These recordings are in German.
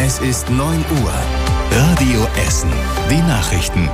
Es ist 9 Uhr. Radio Essen. Die Nachrichten.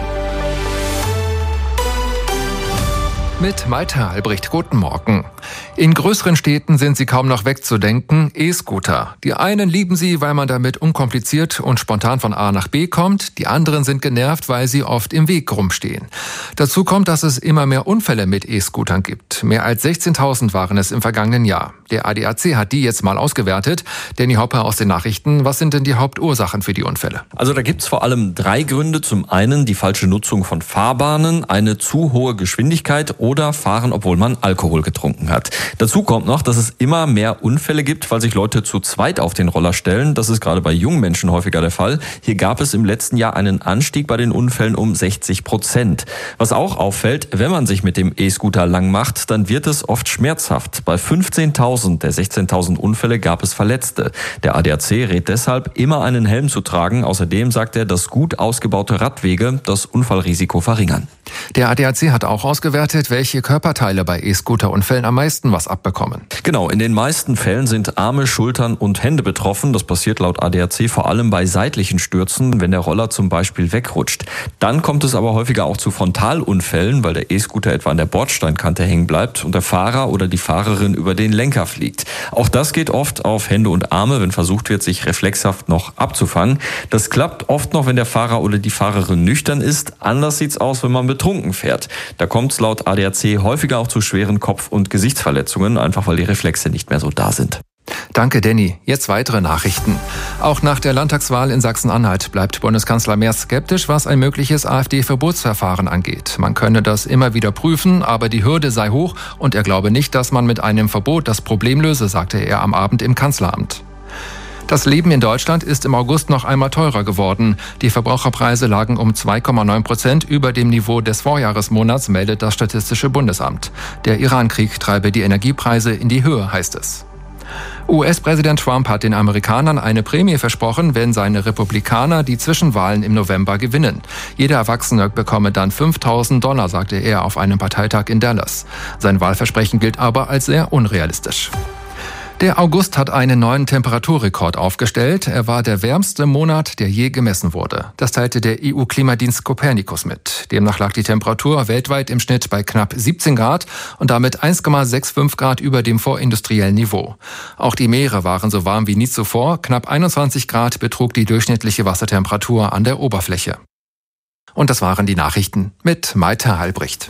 Mit Malte Albrecht, guten Morgen. In größeren Städten sind sie kaum noch wegzudenken, E-Scooter. Die einen lieben sie, weil man damit unkompliziert und spontan von A nach B kommt. Die anderen sind genervt, weil sie oft im Weg rumstehen. Dazu kommt, dass es immer mehr Unfälle mit E-Scootern gibt. Mehr als 16.000 waren es im vergangenen Jahr. Der ADAC hat die jetzt mal ausgewertet. Danny Hopper aus den Nachrichten. Was sind denn die Hauptursachen für die Unfälle? Also da gibt's vor allem 3 Gründe. Zum einen die falsche Nutzung von Fahrbahnen, eine zu hohe Geschwindigkeit oder Fahren, obwohl man Alkohol getrunken hat. Dazu kommt noch, dass es immer mehr Unfälle gibt, weil sich Leute zu zweit auf den Roller stellen. Das ist gerade bei jungen Menschen häufiger der Fall. Hier gab es im letzten Jahr einen Anstieg bei den Unfällen um 60%. Was auch auffällt, wenn man sich mit dem E-Scooter lang macht, dann wird es oft schmerzhaft. Bei 15.000 der 16.000 Unfälle gab es Verletzte. Der ADAC rät deshalb, immer einen Helm zu tragen. Außerdem sagt er, dass gut ausgebaute Radwege das Unfallrisiko verringern. Der ADAC hat auch ausgewertet, welche Körperteile bei E-Scooter-Unfällen am meisten was abbekommen. Genau, in den meisten Fällen sind Arme, Schultern und Hände betroffen. Das passiert laut ADAC vor allem bei seitlichen Stürzen, wenn der Roller zum Beispiel wegrutscht. Dann kommt es aber häufiger auch zu Frontalunfällen, weil der E-Scooter etwa an der Bordsteinkante hängen bleibt und der Fahrer oder die Fahrerin über den Lenker fliegt. Auch das geht oft auf Hände und Arme, wenn versucht wird, sich reflexhaft noch abzufangen. Das klappt oft noch, wenn der Fahrer oder die Fahrerin nüchtern ist. Anders sieht's aus, wenn man betrunken fährt. Da kommt es laut ADAC häufiger auch zu schweren Kopf- und Gesichtsverletzungen, einfach weil die Reflexe nicht mehr so da sind. Danke, Danny. Jetzt weitere Nachrichten. Auch nach der Landtagswahl in Sachsen-Anhalt bleibt Bundeskanzler Merz skeptisch, was ein mögliches AfD-Verbotsverfahren angeht. Man könne das immer wieder prüfen, aber die Hürde sei hoch und er glaube nicht, dass man mit einem Verbot das Problem löse, sagte er am Abend im Kanzleramt. Das Leben in Deutschland ist im August noch einmal teurer geworden. Die Verbraucherpreise lagen um 2,9% über dem Niveau des Vorjahresmonats, meldet das Statistische Bundesamt. Der Iran-Krieg treibe die Energiepreise in die Höhe, heißt es. US-Präsident Trump hat den Amerikanern eine Prämie versprochen, wenn seine Republikaner die Zwischenwahlen im November gewinnen. Jeder Erwachsene bekomme dann $5.000, sagte er auf einem Parteitag in Dallas. Sein Wahlversprechen gilt aber als sehr unrealistisch. Der August hat einen neuen Temperaturrekord aufgestellt. Er war der wärmste Monat, der je gemessen wurde. Das teilte der EU-Klimadienst Copernicus mit. Demnach lag die Temperatur weltweit im Schnitt bei knapp 17 Grad und damit 1,65 Grad über dem vorindustriellen Niveau. Auch die Meere waren so warm wie nie zuvor. Knapp 21 Grad betrug die durchschnittliche Wassertemperatur an der Oberfläche. Und das waren die Nachrichten mit Malte Albrecht.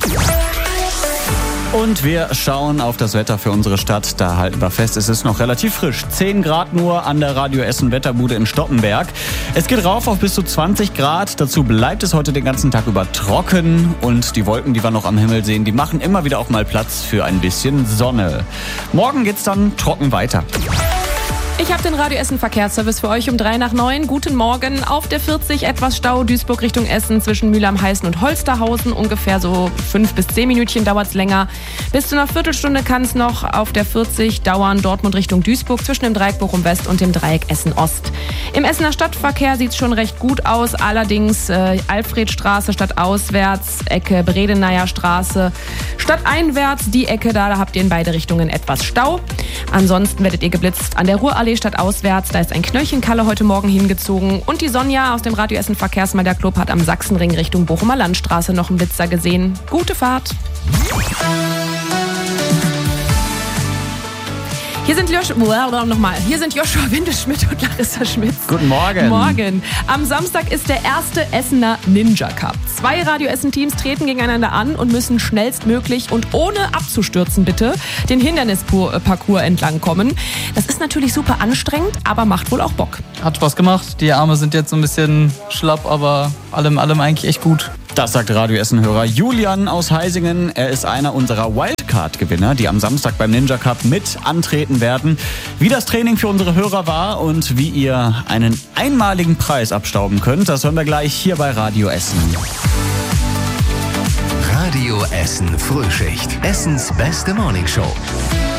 Und wir schauen auf das Wetter für unsere Stadt. Da halten wir fest, es ist noch relativ frisch. 10 Grad nur an der Radio Essen Wetterbude in Stoppenberg. Es geht rauf auf bis zu 20 Grad. Dazu bleibt es heute den ganzen Tag über trocken. Und die Wolken, die wir noch am Himmel sehen, die machen immer wieder auch mal Platz für ein bisschen Sonne. Morgen geht's dann trocken weiter. Ich habe den Radio Essen Verkehrsservice für euch um 8:03. Guten Morgen. Auf der 40 etwas Stau, Duisburg Richtung Essen zwischen Mühlheim-Heißen und Holsterhausen. Ungefähr so 5 bis 10 Minütchen dauert es länger. Bis zu einer Viertelstunde kann es noch auf der 40 dauern, Dortmund Richtung Duisburg zwischen dem Dreieck Bochum West und dem Dreieck Essen Ost. Im Essener Stadtverkehr sieht es schon recht gut aus. Allerdings Alfredstraße stadtauswärts, Ecke Bredeneier Straße stadteinwärts. Die Ecke, da habt ihr in beide Richtungen etwas Stau. Ansonsten werdet ihr geblitzt an der Ruhrallee stadtauswärts. Da ist ein Knöllchenkalle heute Morgen hingezogen. Und die Sonja aus dem Radio Essen Verkehrsmelder Club hat am Sachsenring Richtung Bochumer Landstraße noch einen Blitzer gesehen. Gute Fahrt. Hier sind Joshua Windeschmidt und Larissa Schmitz. Guten Morgen. Morgen. Am Samstag ist der erste Essener Ninja Cup. 2 Radio Essen Teams treten gegeneinander an und müssen schnellstmöglich und ohne abzustürzen bitte den Hindernisparcours entlang kommen. Das ist natürlich super anstrengend, aber macht wohl auch Bock. Hat Spaß gemacht. Die Arme sind jetzt so ein bisschen schlapp, aber allem eigentlich echt gut. Das sagt Radio Essen-Hörer Julian aus Heisingen. Er ist einer unserer Wildcard-Gewinner, die am Samstag beim Ninja Cup mit antreten werden. Wie das Training für unsere Hörer war und wie ihr einen einmaligen Preis abstauben könnt, das hören wir gleich hier bei Radio Essen. Radio Essen Frühschicht. Essens beste Morningshow.